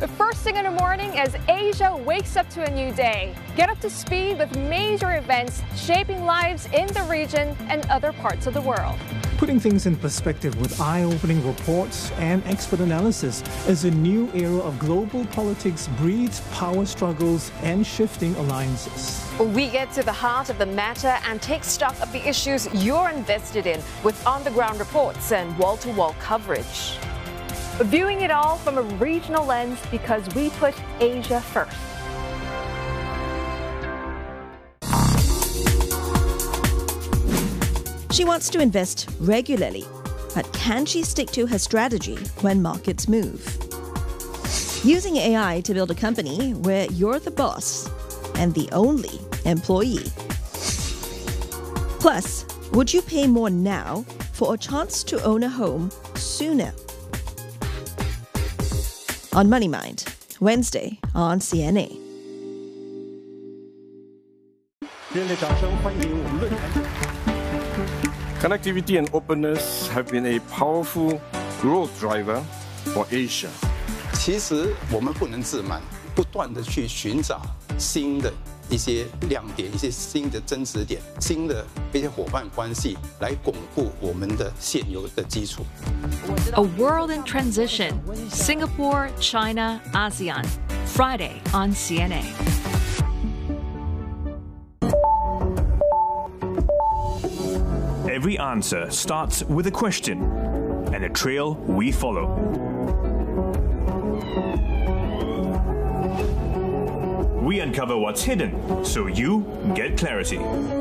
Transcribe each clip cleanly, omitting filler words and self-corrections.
The first thing in the morning as Asia wakes up to a new day. Get up to speed with major events shaping lives in the region and other parts of the world. Putting things in perspective with eye-opening reports and expert analysis as a new era of global politics breeds power struggles and shifting alliances. We get to the heart of the matter and take stock of the issues you're invested in with on-the-ground reports and wall-to-wall coverage. Viewing it all from a regional lens because we put Asia first. She wants to invest regularly, but can she stick to her strategy when markets move? Using AI to build a company where you're the boss and the only employee. Plus, would you pay more now for a chance to own a home sooner? On Money Mind, Wednesday on CNA. Connectivity and openness have been a powerful growth driver for Asia. 其实我们不能自满，不断地去寻找新的一些亮点、一些新的增值点、新的一些伙伴关系，来巩固我们的现有的基础。 A world in transition. Singapore, China, ASEAN. Friday on CNA. Every answer starts with a question and a trail we follow. We uncover what's hidden so you get clarity.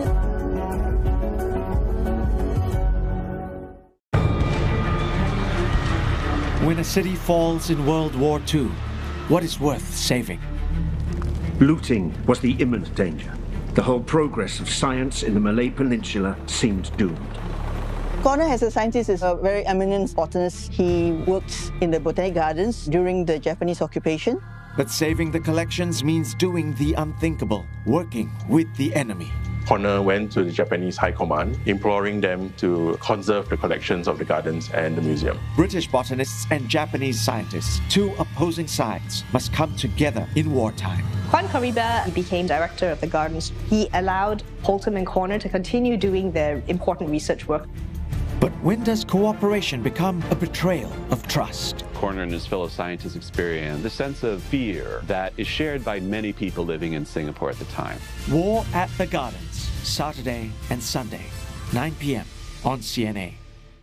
When a city falls in World War II, what is worth saving? Looting was the imminent danger. The whole progress of science in the Malay Peninsula seemed doomed. Gordon, as a scientist, is a very eminent botanist. He worked in the Botanic Gardens during the Japanese occupation. But saving the collections means doing the unthinkable, working with the enemy. Connor went to the Japanese High Command, imploring them to conserve the collections of the gardens and the museum. British botanists and Japanese scientists, two opposing sides, must come together in wartime. Juan Caribe became director of the gardens. He allowed Holcomb and Corner to continue doing their important research work. But when does cooperation become a betrayal of trust? Corner and his fellow scientists experience the sense of fear that is shared by many people living in Singapore at the time. War at the Gardens, Saturday and Sunday, 9 p.m. on CNA.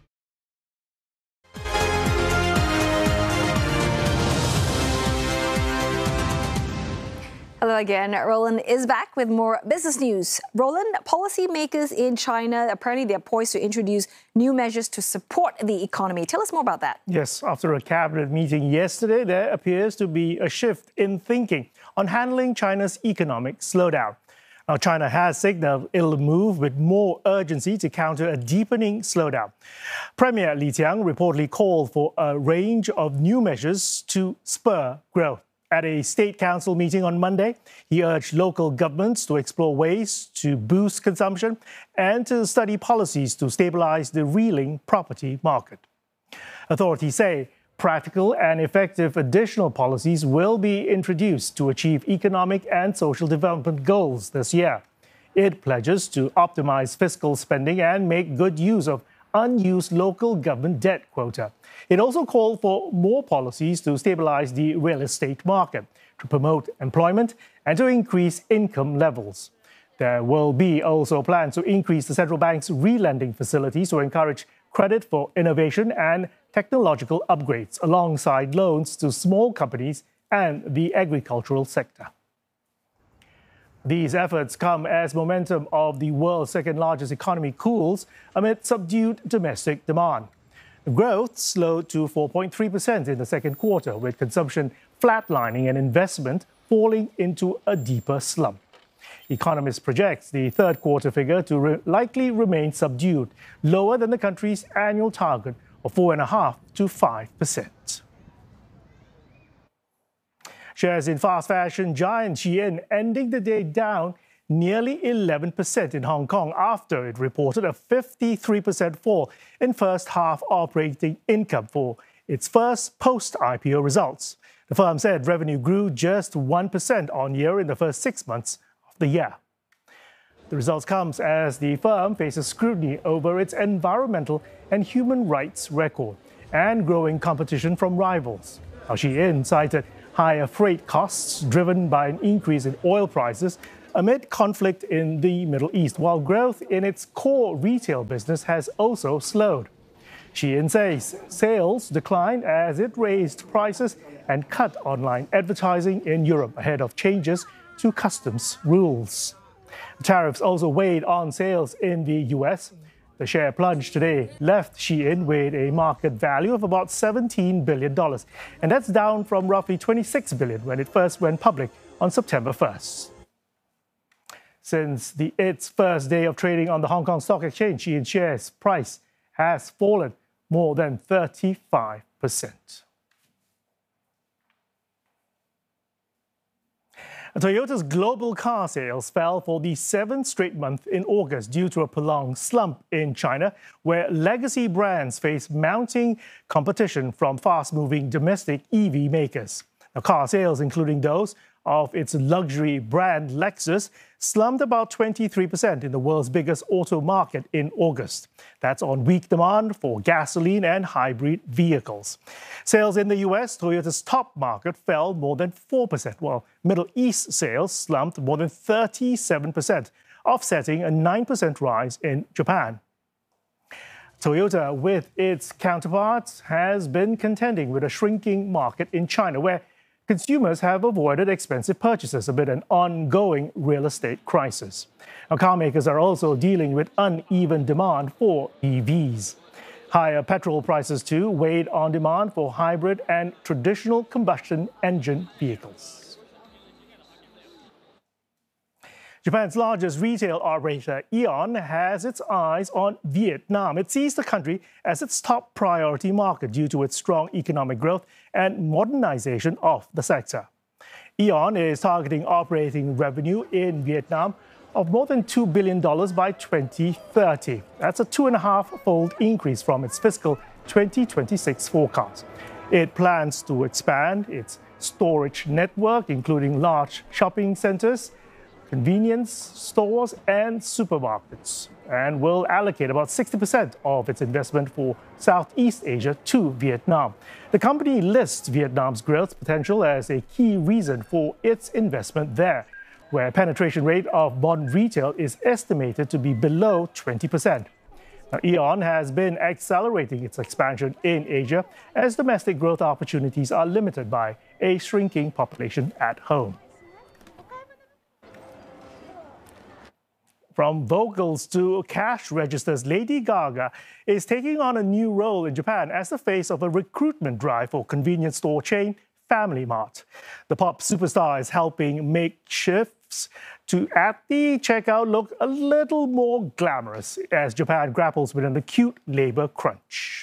Hello again. Roland is back with more business news. Roland, policymakers in China, apparently they're poised to introduce new measures to support the economy. Tell us more about that. Yes, after a cabinet meeting yesterday, there appears to be a shift in thinking on handling China's economic slowdown. Now, China has signaled it'll move with more urgency to counter a deepening slowdown. Premier Li Qiang reportedly called for a range of new measures to spur growth. At a State Council meeting on Monday, he urged local governments to explore ways to boost consumption and to study policies to stabilize the reeling property market. Authorities say practical and effective additional policies will be introduced to achieve economic and social development goals this year. It pledges to optimize fiscal spending and make good use of unused local government debt quota. It also called for more policies to stabilize the real estate market, to promote employment and to increase income levels. There will be also plans to increase the central bank's re-lending facilities to encourage credit for innovation and technological upgrades, alongside loans to small companies and the agricultural sector. These efforts come as momentum of the world's second-largest economy cools amid subdued domestic demand. Growth slowed to 4.3% in the second quarter, with consumption flatlining and investment falling into a deeper slump. Economists project the third quarter figure to likely remain subdued, lower than the country's annual target of 4.5% to 5%. Shares in fast fashion giant Shein ending the day down nearly 11% in Hong Kong after it reported a 53% fall in first half operating income for its first post-IPO results. The firm said revenue grew just 1% on year in the first 6 months of the year. The results comes as the firm faces scrutiny over its environmental and human rights record and growing competition from rivals. Shein cited higher freight costs driven by an increase in oil prices amid conflict in the Middle East, while growth in its core retail business has also slowed. Shein says sales declined as it raised prices and cut online advertising in Europe ahead of changes to customs rules. Tariffs also weighed on sales in the US. The share plunge today left Shein with a market value of about $17 billion, and that's down from roughly $26 billion when it first went public on September 1st. Since its first day of trading on the Hong Kong Stock Exchange, Shein shares price has fallen more than 35%. Toyota's global car sales fell for the 7th straight month in August due to a prolonged slump in China, where legacy brands face mounting competition from fast-moving domestic EV makers. Now, car sales, including those of its luxury brand Lexus, slumped about 23% in the world's biggest auto market in August. That's on weak demand for gasoline and hybrid vehicles. Sales in the US, Toyota's top market, fell more than 4%, while Middle East sales slumped more than 37%, offsetting a 9% rise in Japan. Toyota, with its counterparts, has been contending with a shrinking market in China, where consumers have avoided expensive purchases amid an ongoing real estate crisis. Now, car makers are also dealing with uneven demand for EVs. Higher petrol prices, too, weighed on demand for hybrid and traditional combustion engine vehicles. Japan's largest retail operator, Aeon, has its eyes on Vietnam. It sees the country as its top priority market due to its strong economic growth and modernization of the sector. Aeon is targeting operating revenue in Vietnam of more than $2 billion by 2030. That's a 2.5-fold increase from its fiscal 2026 forecast. It plans to expand its storage network, including large shopping centers, convenience stores and supermarkets, and will allocate about 60% of its investment for Southeast Asia to Vietnam. The company lists Vietnam's growth potential as a key reason for its investment there, where penetration rate of modern retail is estimated to be below 20%. Now, Aeon has been accelerating its expansion in Asia as domestic growth opportunities are limited by a shrinking population at home. From vocals to cash registers, Lady Gaga is taking on a new role in Japan as the face of a recruitment drive for convenience store chain Family Mart. The pop superstar is helping make shifts at the checkout look a little more glamorous as Japan grapples with an acute labor crunch.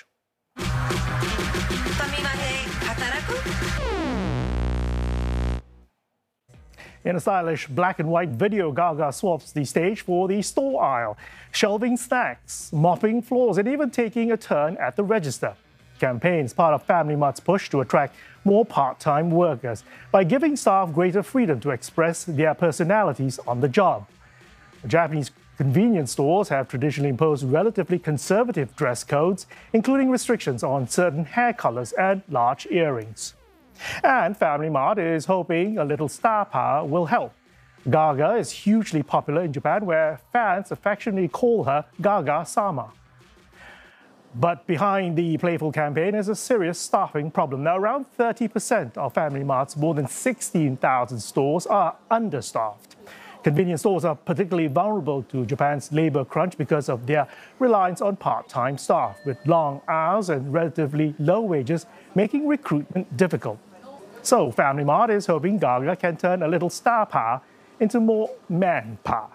In a stylish black and white video, Gaga swaps the stage for the store aisle, shelving snacks, mopping floors, and even taking a turn at the register. Campaign is part of Family Mart's push to attract more part-time workers by giving staff greater freedom to express their personalities on the job. Japanese convenience stores have traditionally imposed relatively conservative dress codes, including restrictions on certain hair colors and large earrings. And Family Mart is hoping a little star power will help. Gaga is hugely popular in Japan, where fans affectionately call her Gaga-sama. But behind the playful campaign is a serious staffing problem. Now, around 30% of Family Mart's more than 16,000 stores are understaffed. Convenience stores are particularly vulnerable to Japan's labor crunch because of their reliance on part-time staff, with long hours and relatively low wages making recruitment difficult. So Family Mart is hoping Gaga can turn a little star power into more manpower.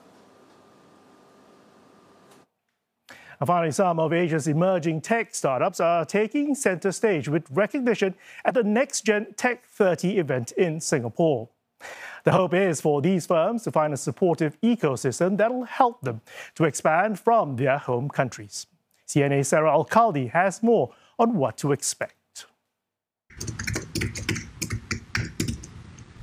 And finally, some of Asia's emerging tech startups are taking center stage with recognition at the Next Gen Tech 30 event in Singapore. The hope is for these firms to find a supportive ecosystem that will help them to expand from their home countries. CNA's Sarah Alcaldi has more on what to expect.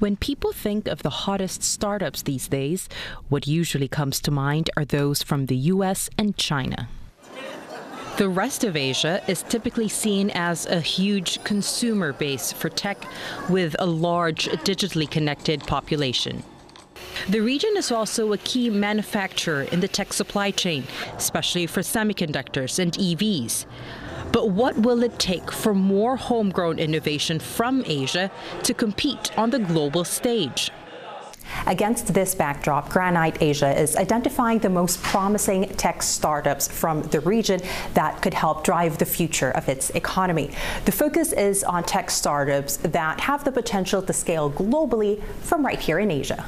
When people think of the hottest startups these days, what usually comes to mind are those from the US and China. The rest of Asia is typically seen as a huge consumer base for tech with a large digitally connected population. The region is also a key manufacturer in the tech supply chain, especially for semiconductors and EVs. But what will it take for more homegrown innovation from Asia to compete on the global stage? Against this backdrop, Granite Asia is identifying the most promising tech startups from the region that could help drive the future of its economy. The focus is on tech startups that have the potential to scale globally from right here in Asia.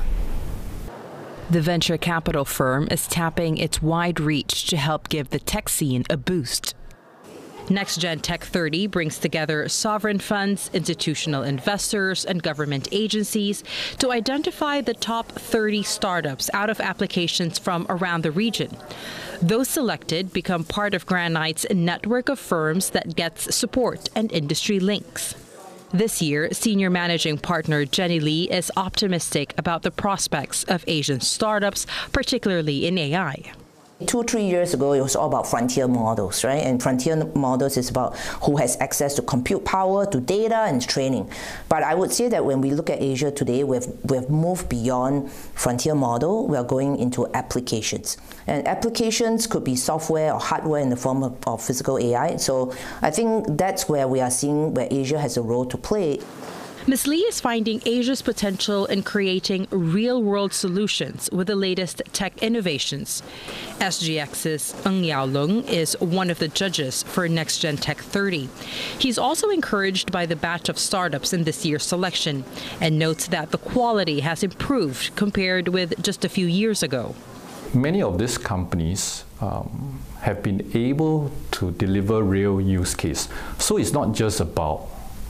The venture capital firm is tapping its wide reach to help give the tech scene a boost. NextGen Tech 30 brings together sovereign funds, institutional investors, and government agencies to identify the top 30 startups out of applications from around the region. Those selected become part of Granite's network of firms that gets support and industry links. This year, senior managing partner Jenny Lee is optimistic about the prospects of Asian startups, particularly in AI. 2-3 years ago, it was all about frontier models, right? And frontier models is about who has access to compute power, to data, and training. But I would say that when we look at Asia today, we've moved beyond frontier model. We are going into applications. And applications could be software or hardware in the form of physical AI. So I think that's where we are seeing where Asia has a role to play. Ms. Lee is finding Asia's potential in creating real-world solutions with the latest tech innovations. SGX's Ng Yao Lung is one of the judges for NextGen Tech 30. He's also encouraged by the batch of startups in this year's selection and notes that the quality has improved compared with just a few years ago. Many of these companies have been able to deliver real use case. So it's not just about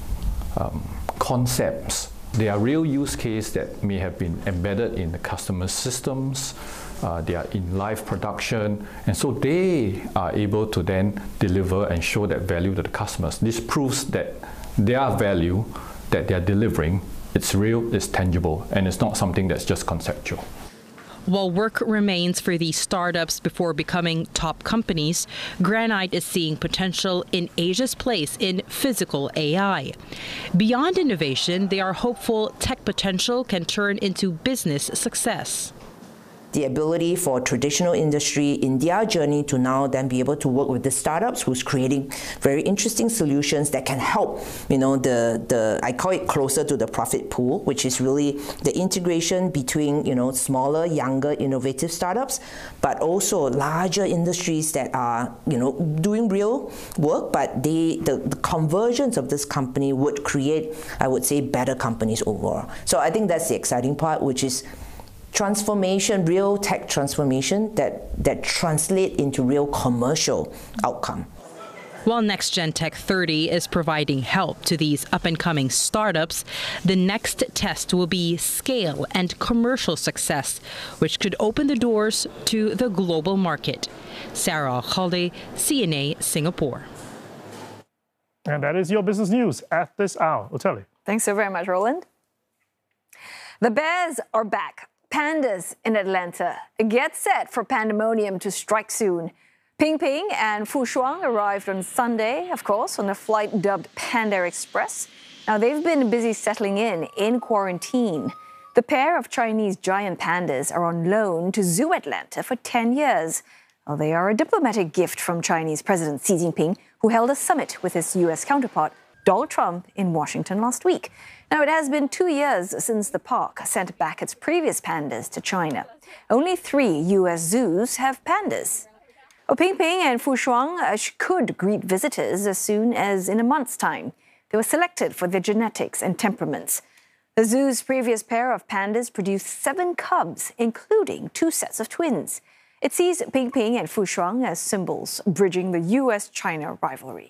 concepts. There are real use cases that may have been embedded in the customer systems, they are in live production, and so they are able to then deliver and show that value to the customers. This proves that their value that they are delivering, it's real, it's tangible, and it's not something that's just conceptual. While work remains for these startups before becoming top companies, Granite is seeing potential in Asia's place in physical AI. Beyond innovation, they are hopeful tech potential can turn into business success. The ability for traditional industry in their journey to now then be able to work with the startups who's creating very interesting solutions that can help, I call it closer to the profit pool, which is really the integration between, smaller, younger, innovative startups, but also larger industries that are, doing real work, but the convergence of this company would create, I would say, better companies overall. So I think that's the exciting part, which is transformation, real tech transformation that translate into real commercial outcome. While NextGen Tech 30 is providing help to these up-and-coming startups, the next test will be scale and commercial success, which could open the doors to the global market. Sarah Khalde, CNA, Singapore. And that is your business news at this hour. Oteli. Thanks so very much, Roland. The Bears are back. Pandas in Atlanta get set for pandemonium to strike soon. Ping Ping and Fu Shuang arrived on Sunday, of course, on a flight dubbed Panda Express. Now, they've been busy settling in quarantine. The pair of Chinese giant pandas are on loan to Zoo Atlanta for 10 years. Well, they are a diplomatic gift from Chinese President Xi Jinping, who held a summit with his U.S. counterpart, Donald Trump, in Washington last week. Now, it has been 2 years since the park sent back its previous pandas to China. Only 3 U.S. zoos have pandas. Ping Ping and Fu Shuang could greet visitors as soon as in a month's time. They were selected for their genetics and temperaments. The zoo's previous pair of pandas produced 7 cubs, including 2 sets of twins. It sees Ping Ping and Fu Shuang as symbols bridging the U.S.-China rivalry.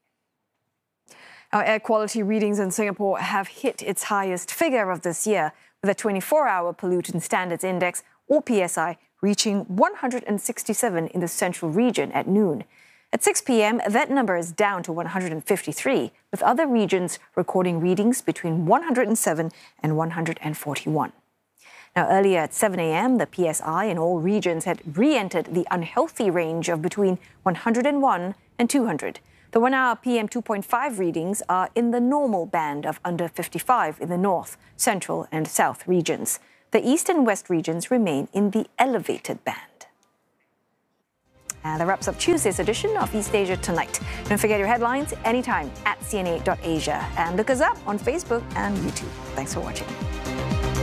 Our air quality readings in Singapore have hit its highest figure of this year, with a 24-hour pollutant standards index, or PSI, reaching 167 in the central region at noon. At 6 p.m., that number is down to 153, with other regions recording readings between 107 and 141. Now, earlier at 7 a.m., the PSI in all regions had re-entered the unhealthy range of between 101 and 200. The 1-hour PM 2.5 readings are in the normal band of under 55 in the north, central and south regions. The east and west regions remain in the elevated band. And that wraps up Tuesday's edition of East Asia Tonight. Don't forget your headlines anytime at cna.asia. And look us up on Facebook and YouTube. Thanks for watching.